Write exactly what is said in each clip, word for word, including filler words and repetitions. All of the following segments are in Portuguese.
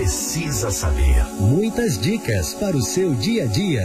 precisa saber. Muitas dicas para o seu dia a dia.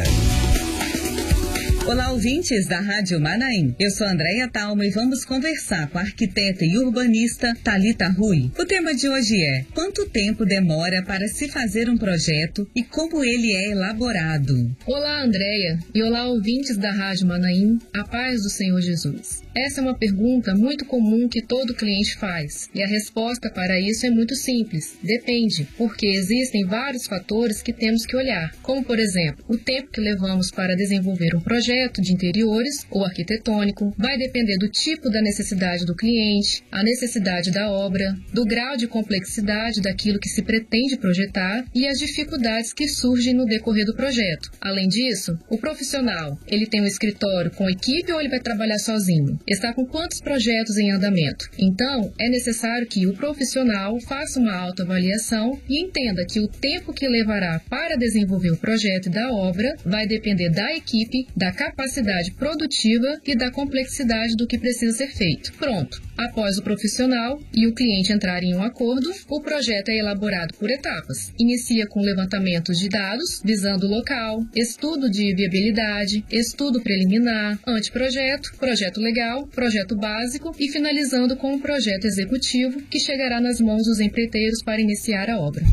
Olá, ouvintes da Rádio Manaim. Eu sou Andréia Talma e vamos conversar com a arquiteta e urbanista Thalita Rui. O tema de hoje é: quanto tempo demora para se fazer um projeto e como ele é elaborado? Olá, Andréia, e olá, ouvintes da Rádio Manaim. A paz do Senhor Jesus. Essa é uma pergunta muito comum que todo cliente faz, e a resposta para isso é muito simples: depende, porque existem vários fatores que temos que olhar, como, por exemplo, o tempo que levamos para desenvolver um projeto de interiores ou arquitetônico, vai depender do tipo da necessidade do cliente, a necessidade da obra, do grau de complexidade daquilo que se pretende projetar e as dificuldades que surgem no decorrer do projeto. Além disso, o profissional, ele tem um escritório com equipe ou ele vai trabalhar sozinho? Está com quantos projetos em andamento? Então, é necessário que o profissional faça uma autoavaliação e entenda que o tempo que levará para desenvolver o projeto e da obra vai depender da equipe, da capacidade produtiva e da complexidade do que precisa ser feito. Pronto. Após o profissional e o cliente entrarem em um acordo, o projeto é elaborado por etapas. Inicia com levantamento de dados, visando o local, estudo de viabilidade, estudo preliminar, anteprojeto, projeto legal, projeto básico e finalizando com o projeto executivo, que chegará nas mãos dos empreiteiros para iniciar a obra.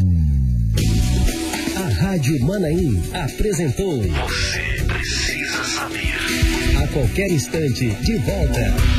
A Rádio Manaim apresentou Você precisa saber. A qualquer instante, de volta.